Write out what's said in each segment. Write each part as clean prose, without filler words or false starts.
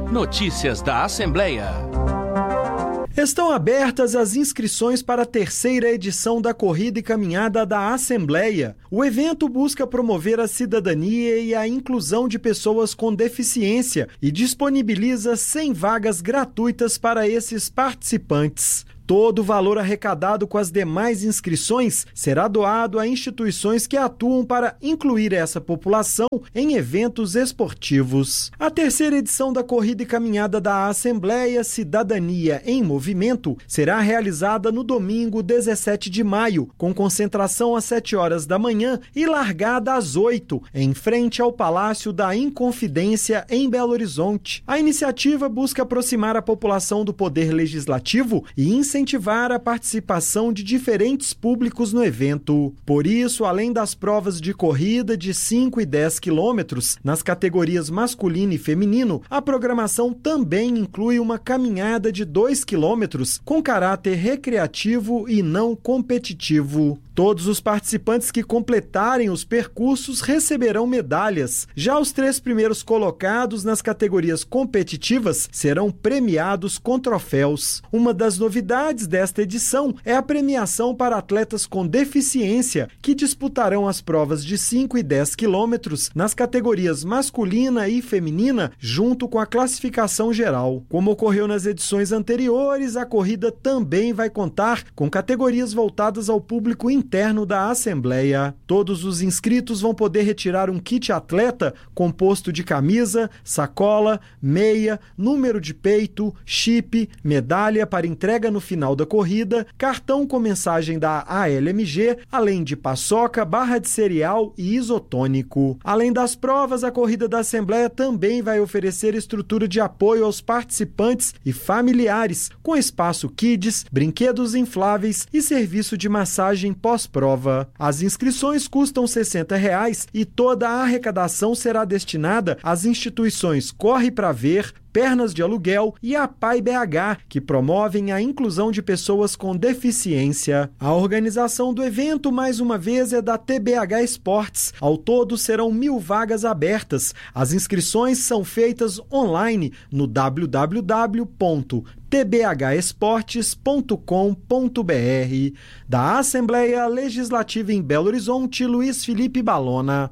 Notícias da Assembleia. Estão abertas as inscrições para a terceira edição da Corrida e Caminhada da Assembleia. O evento busca promover a cidadania e a inclusão de pessoas com deficiência e disponibiliza 100 vagas gratuitas para esses participantes. Todo o valor arrecadado com as demais inscrições será doado a instituições que atuam para incluir essa população em eventos esportivos. A terceira edição da Corrida e Caminhada da Assembleia Cidadania em Movimento será realizada no domingo 17 de maio, com concentração às 7 horas da manhã e largada às 8, em frente ao Palácio da Inconfidência, em Belo Horizonte. A iniciativa busca aproximar a população do Poder Legislativo e incentivar a participação de diferentes públicos no evento. Por isso, além das provas de corrida de 5 e 10 quilômetros, nas categorias masculino e feminino, a programação também inclui uma caminhada de 2 quilômetros com caráter recreativo e não competitivo. Todos os participantes que completarem os percursos receberão medalhas. Já os 3 primeiros colocados nas categorias competitivas serão premiados com troféus. Uma das novidades desta edição é a premiação para atletas com deficiência, que disputarão as provas de 5 e 10 quilômetros nas categorias masculina e feminina, junto com a classificação geral. Como ocorreu nas edições anteriores, a corrida também vai contar com categorias voltadas ao público interno da Assembleia. Todos os inscritos vão poder retirar um kit atleta composto de camisa, sacola, meia, número de peito, chip, medalha para entrega no final da corrida, cartão com mensagem da ALMG, além de paçoca, barra de cereal e isotônico. Além das provas, a corrida da Assembleia também vai oferecer estrutura de apoio aos participantes e familiares, com espaço kids, brinquedos infláveis e serviço de massagem pós-prova. As inscrições custam R$ 60 e toda a arrecadação será destinada às instituições Corre Pra Ver, Pernas de Aluguel e a PAI BH, que promovem a inclusão de pessoas com deficiência. A organização do evento, mais uma vez, é da TBH Esportes. Ao todo, serão 1.000 vagas abertas. As inscrições são feitas online no www.tbhesportes.com.br. Da Assembleia Legislativa em Belo Horizonte, Luiz Felipe Balona.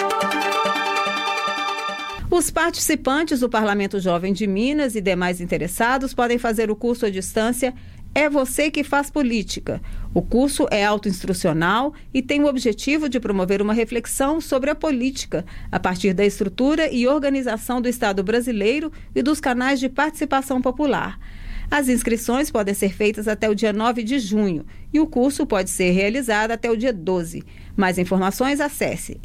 Os participantes do Parlamento Jovem de Minas e demais interessados podem fazer o curso à distância É Você que Faz Política. O curso é autoinstrucional e tem o objetivo de promover uma reflexão sobre a política a partir da estrutura e organização do Estado brasileiro e dos canais de participação popular. As inscrições podem ser feitas até o dia 9 de junho e o curso pode ser realizado até o dia 12. Mais informações, acesse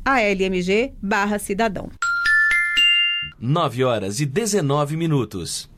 ead.almg/cidadão. 9 horas e 19 minutos.